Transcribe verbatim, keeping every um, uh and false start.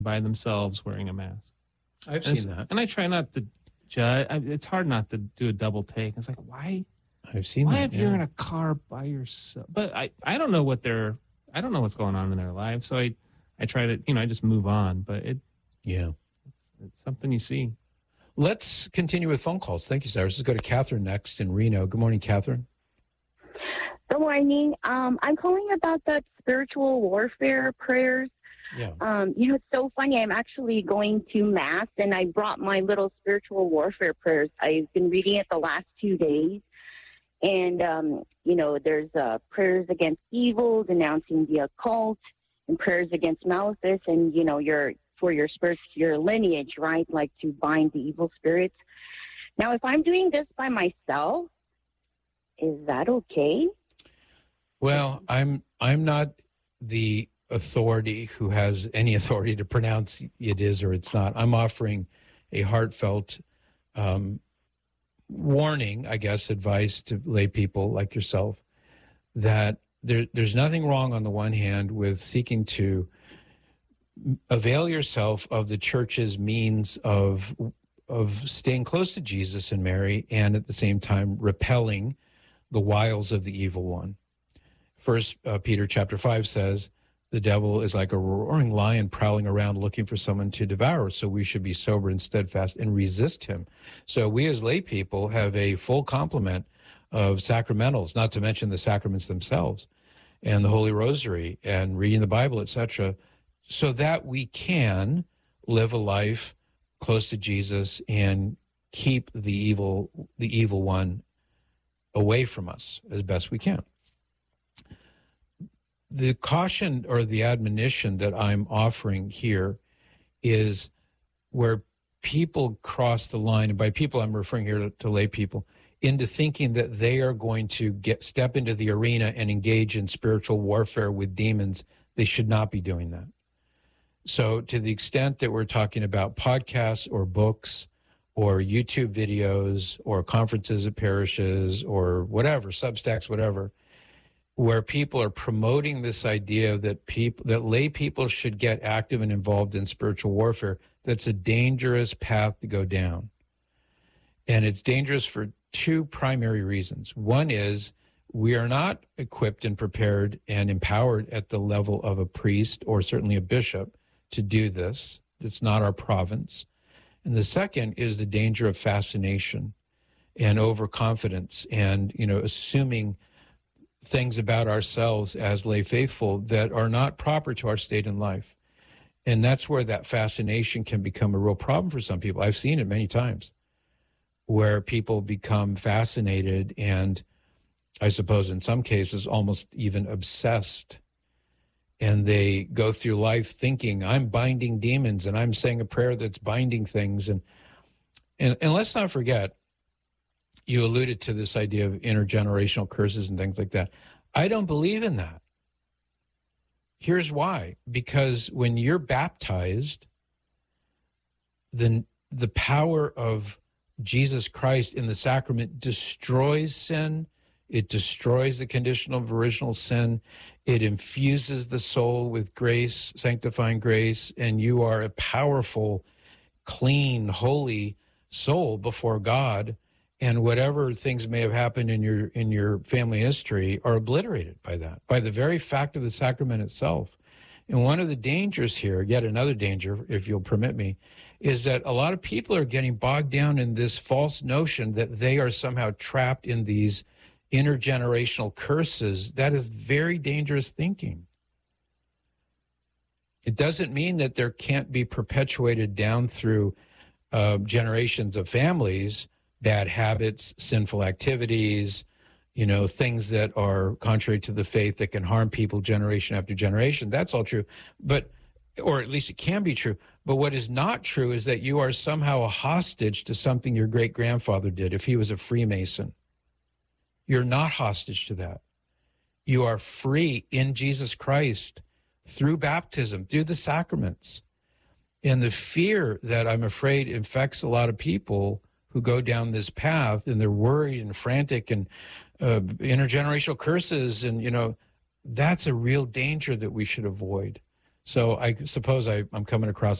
by themselves wearing a mask. I've and seen that. And I try not to judge. I, it's hard not to do a double take. It's like, why? I've seen why that. if yeah. you're in a car by yourself? But I, I don't know what they're, I don't know what's going on in their lives. So I, I try to, you know, I just move on. But it, yeah, it's, it's something you see. Let's continue with phone calls. Thank you, Cyrus. Let's go to Catherine next in Reno. Good morning, Catherine. Good morning. Um, I'm calling about the spiritual warfare prayers. Yeah. Um, you know, it's so funny. I'm actually going to Mass, and I brought my little spiritual warfare prayers. I've been reading it the last two days. And, um, you know, there's uh, prayers against evil, denouncing the occult, and prayers against malefice, and, you know, your for your spirits, your lineage, right, like to bind the evil spirits. Now, if I'm doing this by myself, is that okay? Well, I'm I'm not the authority who has any authority to pronounce it is or it's not. I'm offering a heartfelt um, warning, I guess, advice to lay people like yourself, that there, there's nothing wrong on the one hand with seeking to avail yourself of the church's means of of staying close to Jesus and Mary, and at the same time repelling the wiles of the evil one. First uh, Peter chapter five says, the devil is like a roaring lion prowling around looking for someone to devour. So we should be sober and steadfast and resist him. So we as lay people have a full complement of sacramentals, not to mention the sacraments themselves and the Holy Rosary and reading the Bible, et cetera, so that we can live a life close to Jesus and keep the evil, the evil one away from us as best we can. The caution or the admonition that I'm offering here is where people cross the line, and by people I'm referring here to, to lay people, into thinking that they are going to get step into the arena and engage in spiritual warfare with demons. They should not be doing that. So to the extent that we're talking about podcasts or books or YouTube videos or conferences at parishes or whatever, Substacks, whatever, where people are promoting this idea that people, that lay people should get active and involved in spiritual warfare, that's a dangerous path to go down. And it's dangerous for two primary reasons. One is we are not equipped and prepared and empowered at the level of a priest or certainly a bishop to do this. It's not our province. And the second is the danger of fascination and overconfidence and, you know, assuming things about ourselves as lay faithful that are not proper to our state in life. And that's where that fascination can become a real problem for some people. I've seen it many times where people become fascinated and, I suppose in some cases, almost even obsessed. And they go through life thinking, I'm binding demons and I'm saying a prayer that's binding things. And, and, and let's not forget, you alluded to this idea of intergenerational curses and things like that. I don't believe in that. Here's why. Because when you're baptized, the, the power of Jesus Christ in the sacrament destroys sin. It destroys the condition of original sin. It infuses the soul with grace, sanctifying grace, and you are a powerful, clean, holy soul before God. And whatever things may have happened in your in your family history are obliterated by that, by the very fact of the sacrament itself. And one of the dangers here, yet another danger, if you'll permit me, is that a lot of people are getting bogged down in this false notion that they are somehow trapped in these intergenerational curses. That is very dangerous thinking. It doesn't mean that there can't be perpetuated down through uh, generations of families bad habits, sinful activities, you know, things that are contrary to the faith that can harm people generation after generation. That's all true. But, or at least it can be true. But what is not true is that you are somehow a hostage to something your great-grandfather did if he was a Freemason. You're not hostage to that. You are free in Jesus Christ through baptism, through the sacraments. And the fear that I'm afraid infects a lot of people who go down this path and they're worried and frantic and uh, intergenerational curses. And, you know, that's a real danger that we should avoid. So I suppose I, I'm coming across